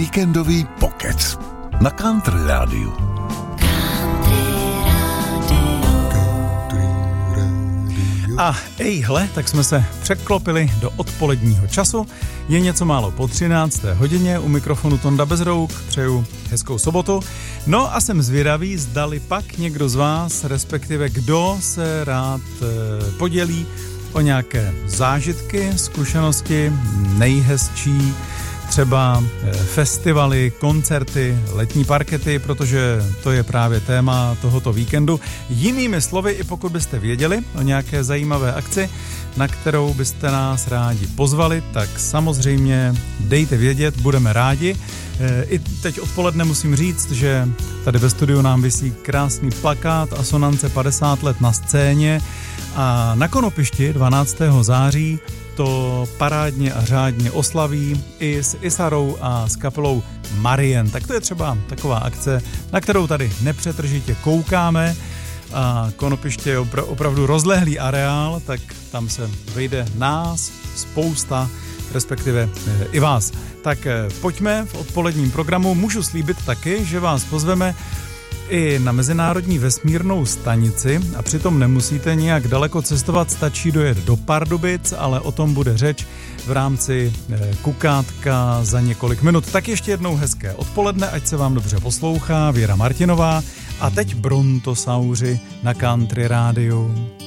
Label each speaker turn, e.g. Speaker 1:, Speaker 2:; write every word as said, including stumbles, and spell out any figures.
Speaker 1: Víkendový pokec na Country Rádiu.
Speaker 2: A ejhle, tak jsme se překlopili do odpoledního času. Je něco málo po třinácté hodině, u mikrofonu Tonda Bezrouk, přeju hezkou sobotu. No a jsem zvědavý, zdali pak někdo z vás, respektive kdo se rád e, podělí o nějaké zážitky, zkušenosti, nejhezčí, třeba festivaly, koncerty, letní parkety, protože to je právě téma tohoto víkendu. Jinými slovy, i pokud byste věděli o nějaké zajímavé akci, na kterou byste nás rádi pozvali, tak samozřejmě dejte vědět, budeme rádi. I teď odpoledne musím říct, že tady ve studiu nám visí krásný plakát Asonance padesát let na scéně a na Konopišti dvanáctého září to parádně a řádně oslaví i s Isarou a s kapelou Marien. Tak to je třeba taková akce, na kterou tady nepřetržitě koukáme. A Konopiště je opra- opravdu rozlehlý areál, tak tam se vejde nás spousta, respektive e, i vás. Tak e, pojďme v odpoledním programu. Můžu slíbit taky, že vás pozveme i na Mezinárodní vesmírnou stanici a přitom nemusíte nějak daleko cestovat, stačí dojet do Pardubic, ale o tom bude řeč v rámci Kukátka za několik minut. Tak ještě jednou hezké odpoledne, ať se vám dobře poslouchá Věra Martinová a teď Brontosauři na Country Rádiu.